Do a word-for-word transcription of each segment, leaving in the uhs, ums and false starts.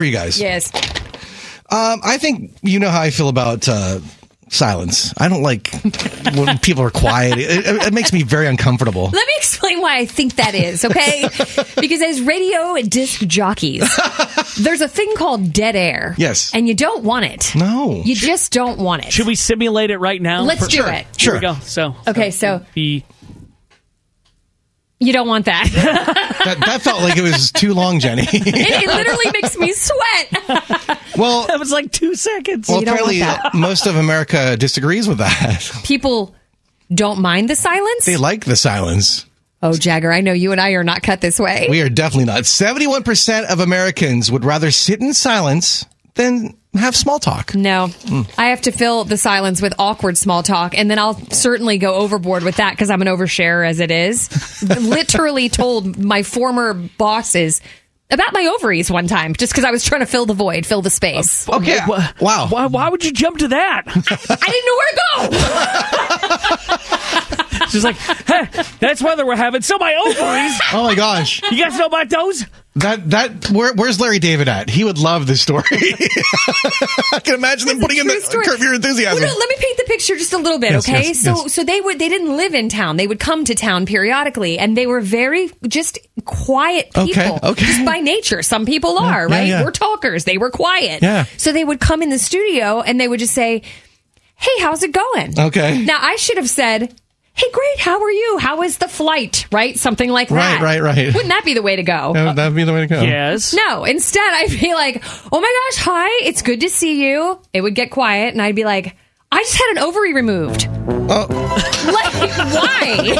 you guys. Yes. Um, I think you know how I feel about uh, silence. I don't like when people are quiet. It, it, it makes me very uncomfortable. Let me explain why I think that is, okay? Because as radio disc jockeys, there's a thing called dead air. Yes. And you don't want it. No. You just don't want it. Should we simulate it right now? Let's For- do sure. it. Here Sure. we go. So, Okay, so the you don't want that. That, that felt like it was too long, Jenny. it, it literally makes me sweat. well, that was like two seconds. well, you don't want apparently that. most of America disagrees with that. People don't mind the silence. They like the silence. Oh, Jagger, I know you and I are not cut this way. We are definitely not. seventy-one percent of Americans would rather sit in silence than have small talk. No, I have to fill the silence with awkward small talk, and then I'll certainly go overboard with that because I'm an oversharer as it is. Literally told my former bosses about my ovaries one time just because I was trying to fill the void, fill the space. Okay. Wha- Wow. Why, why would you jump to that? I didn't know where to go. She's like, hey, that's weather we're having. So my ovaries. Oh my gosh. You guys know about those? That that where, where's Larry David at? He would love this story. I can imagine them putting in True the story. Curb Your Enthusiasm. Well, no, let me paint the picture just a little bit, Yes, okay? yes, so, yes. so they would they didn't live in town. They would come to town periodically, and they were very just quiet people. Okay, okay. Just by nature, some people are yeah, right. yeah. We're talkers. They were quiet. Yeah. So they would come in the studio, and they would just say, "Hey, how's it going?" Okay. Now I should have said, "Hey, great. How are you? How is the flight?" Right? Something like Right, that. right, right. Wouldn't that be the way to go? That would be the way to go. Yes. No, instead I'd be like, "Oh my gosh, hi, it's good to see you." It would get quiet, and I'd be like, "I just had an ovary removed." Oh. Like, why?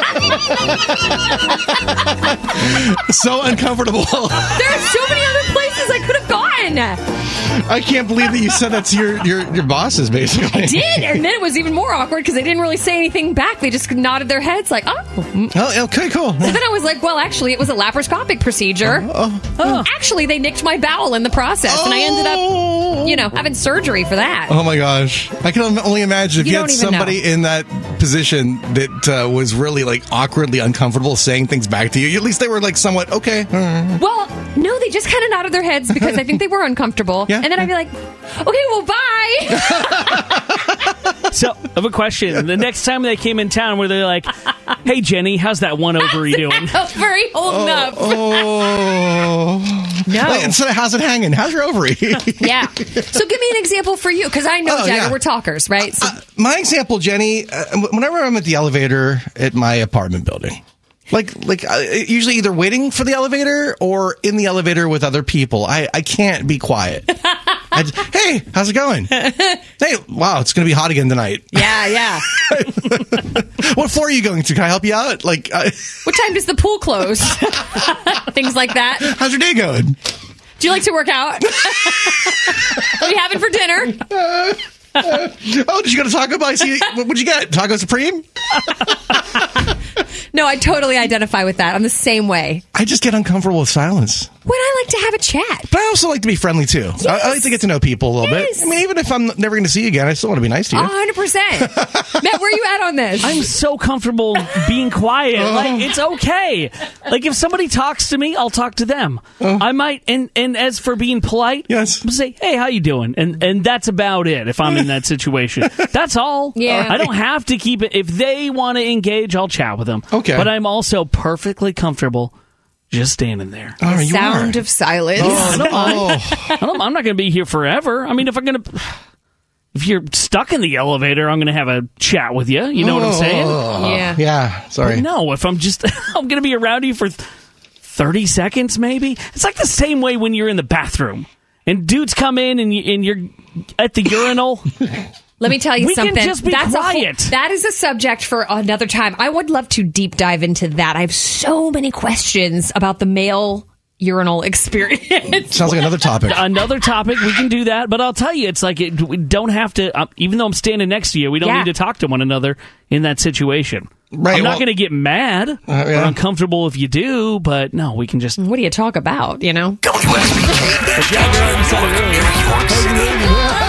So uncomfortable. There are so many other places I could have gone. I can't believe that you said that to your, your, your bosses, basically. I did, and then it was even more awkward because they didn't really say anything back. They just nodded their heads like, "Oh." Oh, okay, cool. So then I was like, well, actually, it was a laparoscopic procedure. Oh. Actually, they nicked my bowel in the process, and I ended up, you know, having surgery for that. Oh my gosh. I can only imagine if You you, don't had even somebody know. in that position that uh, was really like awkwardly uncomfortable saying things back to you. At least they were like somewhat okay. Well, no, they just kind of nodded their heads because I think they were uncomfortable. Yeah. And then I'd be like, okay, well, bye. So, I have a question. The next time they came in town, were they like, hey, Jenny, how's that one ovary doing? Very holding up. Oh. No. Like, instead of how's it hanging? How's your ovary? Yeah. So give me an example for you, because I know, Oh, Jagger, yeah. we're talkers, right? So, Uh, my example, Jenny, uh, whenever I'm at the elevator at my apartment building, like, like uh, usually either waiting for the elevator or in the elevator with other people, I, I can't be quiet. I just, hey, how's it going? Hey, wow, it's going to be hot again tonight. yeah, yeah. What floor are you going to? Can I help you out? Like, uh, What time does the pool close? Things like that. how's your day going? Do you like to work out? What are you having for dinner? Oh, did you go to Taco Bell? I see, what, what'd you get? Taco Supreme? No, I totally identify with that. I'm the same way. I just get uncomfortable with silence. When I like to have a chat. But I also like to be friendly, too. I, I like to get to know people a little Yes. bit. I mean, even if I'm never going to see you again, I still want to be nice to you. one hundred percent. Matt, where are you at on this? I'm so comfortable being quiet. Like, it's okay. Like, if somebody talks to me, I'll talk to them. I might, and, and as for being polite, Yes. I'll say, hey, how you doing? And and that's about it if I'm in that situation. That's all. Yeah. I don't have to keep it. If they want to engage, I'll chat with them. Okay. But I'm also perfectly comfortable just standing there. Oh, you Sound are. of silence. I don't mind. Oh. I don't, I'm not going to be here forever. I mean, if I'm going to... If you're stuck in the elevator, I'm going to have a chat with you. You know what I'm saying? Yeah. Yeah, sorry. No, if I'm just... I'm going to be around you for thirty seconds, maybe. It's like the same way when you're in the bathroom. And dudes come in and, you, and you're at the urinal. Let me tell you We can something. just be That's a whole- quiet. that is a subject for another time. I would love to deep dive into that. I have so many questions about the male urinal experience. Sounds like another topic. Another topic, we can do that. But I'll tell you, it's like it, we don't have to... Um, even though I'm standing next to you, we don't Yeah. need to talk to one another in that situation. Right, I'm well- not going to get mad or yeah. uncomfortable if you do, but no, we can just... What do you talk about, you know? W S B T. Jagger already said it earlier. Your City.